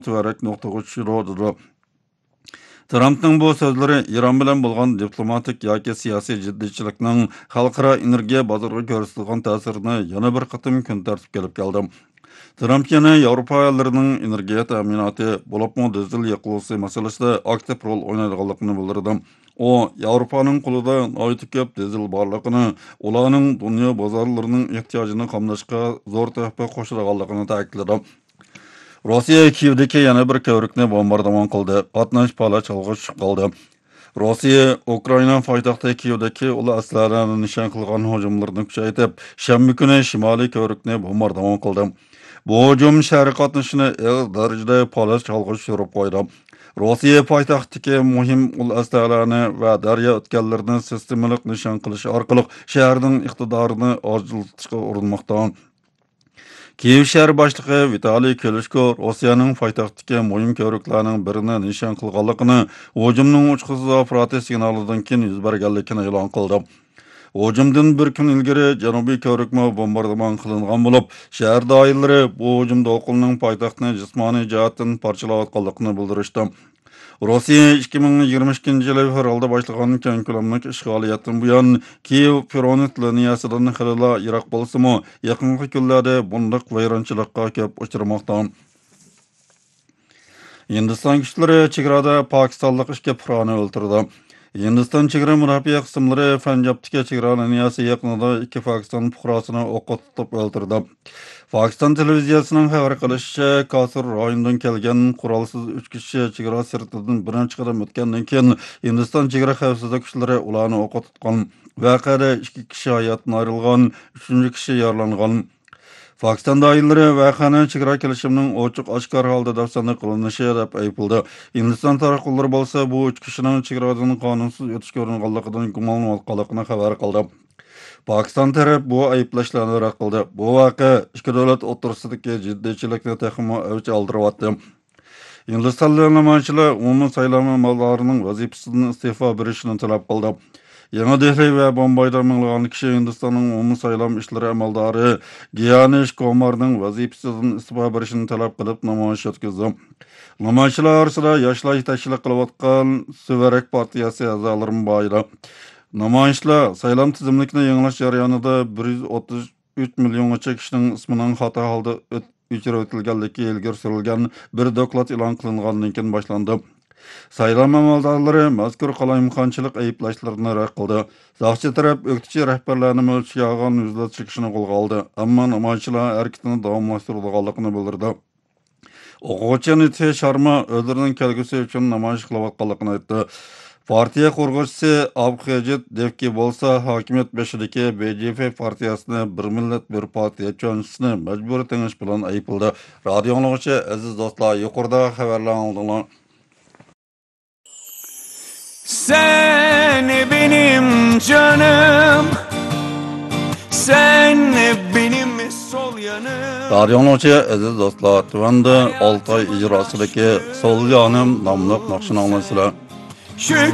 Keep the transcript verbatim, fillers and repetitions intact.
Tüverek noktaga tushirdi. Trumpning bu so'zlari Iran bilan bo'lgan diplomatik yoki siyosiy jiddiychilikning xalqaro energiya bozoriga ko'rsatilgan ta'sirini yana bir qatim kun tartibga kelib keldi. Trump yana Yevropa ellarining energiya ta'minoti bo'libmi dizel yoqilg'isi masalasida aktiv rol o'ynaydiganligini bildirdi. O, Yevropaning qo'lida noyati ko'p dizel borligini, ularning dunyo bozorlarining ehtiyojini qamlashga zo'r tuhfa qo'shilganligini ta'kidladi. Rossiya Kiyevdagi yana bir ko'rikni bombardimon qildi. Qatnash pala chalg'ish tushib qoldi. Rossiya Ukraina poytaxti Kiyevdagi ular aslalarni nishon qilgan hujumlarni kuchaytirib, shanba kuni shimoliy ko'rikni bombardimon qildi. Bu hujum shahar qatnashini og'ir darajada pala chalg'ish surib qo'ydi. Rossiya poytaxtidagi muhim ul aslalarni va daryo o'tganlarini sistemalik nishon qilish orqali shaharning iqtidorini ojiltishga urinmoqda. Kiyev shahar boshlig'i Vitaliy Klitschko Rossiyaning poytaxtdagi muhim ko'riklarning birini nishon qilganligini, hujumning uchqisiz ofrati signalidan keyin yuz berganligini e'lon qildi. Hujumdan bir kun ilgari janubiy ko'rikma bombardimon qilingan bo'lib, shahar doiralari bu hujumda o'qilning poytaxtni jismoniy jihatdan parchalayotganligini bildirishdi. Rossiya ikki ming yigirma ikkinchi yil fevralda boshlagan keng ko'lamli ishg'oliyatdan buyon Kiyev Peronit liniyasidan xilala yiroq bo'lsa-mu, yaqinqi kunlarda bunday vayronchilikqa ko'p uchramoqda. Hindiston kuchlari chegarada pokistonlik ishga fuqaroni o'ldirdi. Hindiston chegara mudofaa qismlari Panjobdagi chegara liniyasi yaqinida ikki Pokiston fuqarosini o'qqa tutib o'ldirdi. Pokiston televiziyasining xabar qilishicha, Kasur rayonidan kelgan qurolsiz uch kishi chegara sirtidan birinchi qadam o'tgandan keyin Hindiston chegara xavfsizlik kuchlari ularni o'qqa tutgan. Voqeada ikki kishi hayotdan ayrilgan, uchinchi kishi yaralangan. Pokiston doiralari voqeani chegara kelishimining ochiq oshkor holda dafsana qilinishi deb aybladi. Hindiston tarafdorlari bo'lsa bu uch kishining chegaradan qonunsiz o'tishga uringanligidan gumonlanayotganligini xabar qildi. Pokiston taraf bu ayblashlarni rad qildi. Bu voqea ikki davlat o'rtasidagi jiddiychilikni texmo avj oldiryapti. Hindistonlik namoyishchilar umumiy saylov amaldorining vazifasidan iste'fo berishini talab qildi. Yangi Dehli va Bombayda minglagan kishi Hindistonning umumiy saylov ishlari amaldori Gyanesh Kumarning vazifasidan iste'fo berishini talab qilib namoyish o'tkazdi. Namoyishchilar orasida yoshlar yetakchilik qilayotgan Suverek partiyasi a'zolari bor edi. Namoyishchilar saylov tizimlikni yangilash jarayonida bir yuz o'ttiz uch milliongacha kishining ismining xato holda o'chirilganligi ilgari surilgan bir doklad e'lon qilingandan keyin boshlandi. Saylov amaldorlari mazkur qalayimxonchilik ayblashlarini rad qildi. Soqchi taraf o'qituvchi rahbarlarni o'lchishga olgan yuzlab chiqishini qo'lga oldi. Ammo namoyishchilar harakatini davomlashtirganligini bildirdi. O'quvchi Nitya Sharma o'zlarining kelgusi uchun namoyish qilayotganligini aytdi. Partiya qurg'uvchisi Abxejit Devki bo'lsa, hokimiyat beshidagi B J P partiyasini bir millat bir partiya cho'nchisini majburiy tengish bilan aybladi. Radio anglag'uchi aziz do'stlar, yuqorida xabarlarni oldinglar. Sen benim canım, sen benim sol yanım. Radio anglag'uchi aziz do'stlar, tuvanda olti oy ijrosidagi Sol yonim nomli naqshini anglaysizlar.